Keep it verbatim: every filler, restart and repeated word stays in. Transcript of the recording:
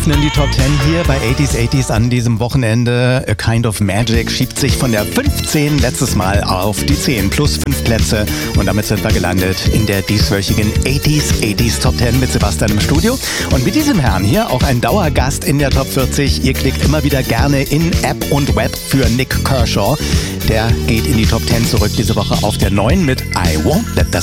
In die Top zehn hier bei achtziger achtziger an diesem Wochenende. A Kind of Magic schiebt sich von der fünfzehn letztes Mal auf die zehn plus fünf Plätze und damit sind wir gelandet in der dieswöchigen achtziger achtziger Top zehn mit Sebastian im Studio und mit diesem Herrn hier auch ein Dauergast in der Top vierzig. Ihr klickt immer wieder gerne in App und Web für Nik Kershaw. Der geht in die Top zehn zurück diese Woche auf der neun mit I Won't Let the